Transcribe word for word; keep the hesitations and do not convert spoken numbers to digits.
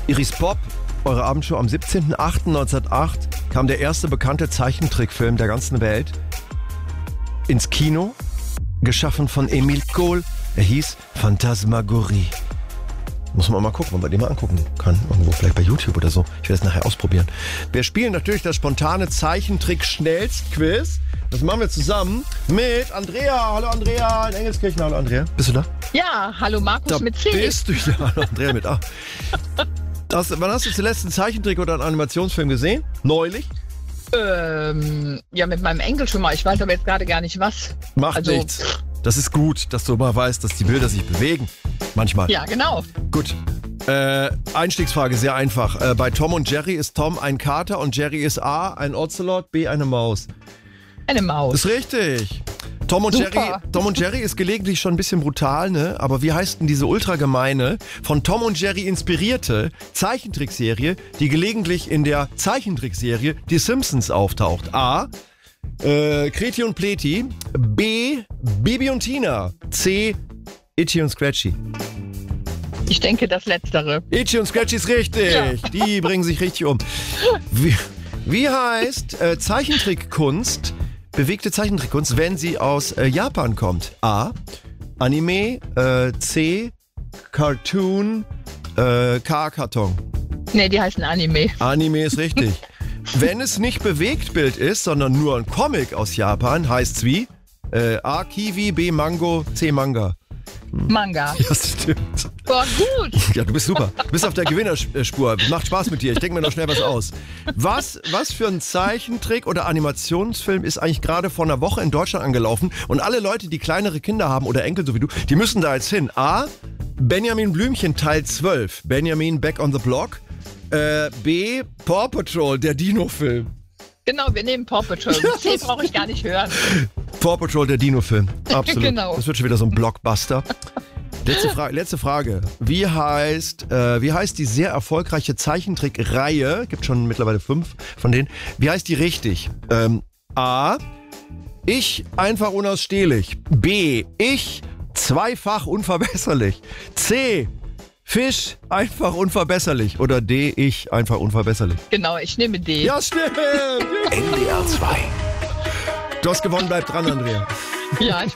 Iris Bob, eure Abendshow am siebzehnten achten neunzehnhundertacht kam der erste bekannte Zeichentrickfilm der ganzen Welt ins Kino, geschaffen von Emile Cole. Er hieß Phantasmagorie. Muss man mal gucken, ob man den mal angucken kann. Irgendwo vielleicht bei YouTube oder so. Ich werde es nachher ausprobieren. Wir spielen natürlich das spontane Zeichentrick-Schnellst-Quiz. Das machen wir zusammen mit Andrea. Hallo Andrea in Engelskirchen. Hallo Andrea. Bist du da? Ja, hallo Markus Da mit C. bist du ja. Hallo Andrea mit A. Das, wann hast du zuletzt einen Zeichentrick oder einen Animationsfilm gesehen? Neulich? Ähm, ja, mit meinem Enkel schon mal. Ich weiß aber jetzt gerade gar nicht was. Macht Also, nichts. Das ist gut, dass du mal weißt, dass die Bilder sich bewegen. Manchmal. Ja, genau. Gut. Äh, Einstiegsfrage, sehr einfach. Äh, bei Tom und Jerry ist Tom ein Kater und Jerry ist A, ein Ocelot, B, eine Maus. Eine Maus. Ist richtig. Tom und, Super. Jerry, Tom und Jerry ist gelegentlich schon ein bisschen brutal, ne? Aber wie heißt denn diese ultragemeine, von Tom und Jerry inspirierte Zeichentrickserie, die gelegentlich in der Zeichentrickserie Die Simpsons auftaucht? A. Äh, Kreti und Pleti. B. Bibi und Tina. C. Itchy und Scratchy. Ich denke das Letztere. Itchy und Scratchy ist richtig. Ja. Die bringen sich richtig um. Wie, wie heißt äh, Zeichentrickkunst, bewegte Zeichentrickkunst, wenn sie aus äh, Japan kommt? A. Anime. Äh, C. Cartoon. Äh, K. Karton. Ne, die heißen Anime. Anime ist richtig. Wenn es nicht Bewegtbild ist, sondern nur ein Comic aus Japan, heißt's wie? Äh, A. Kiwi, B. Mango, C. Manga. Manga. Ja, das stimmt. Boah, gut. Ja, du bist super. Du bist auf der Gewinnerspur. Macht Spaß mit dir. Ich denke mir noch schnell was aus. Was, was für ein Zeichentrick oder Animationsfilm ist eigentlich gerade vor einer Woche in Deutschland angelaufen und alle Leute, die kleinere Kinder haben oder Enkel so wie du, die müssen da jetzt hin. A. Benjamin Blümchen Teil zwölf. Benjamin Back on the Block. Äh, B. Paw Patrol, der Dino-Film. Genau, wir nehmen Paw Patrol. C brauche ich gar nicht hören. Paw Patrol, der Dino-Film. Absolut. Genau. Das wird schon wieder so ein Blockbuster. Letzte, Fra- letzte Frage. Wie heißt, äh, wie heißt die sehr erfolgreiche Zeichentrickreihe? Gibt schon mittlerweile fünf von denen. Wie heißt die richtig? Ähm, A. Ich einfach unausstehlich. B. Ich zweifach unverbesserlich. C. Fisch einfach unverbesserlich. Oder D. Ich einfach unverbesserlich. Genau, ich nehme D. Ja, stimmt. N D R zwei. Du hast gewonnen, bleib dran, Andrea. Ja, ich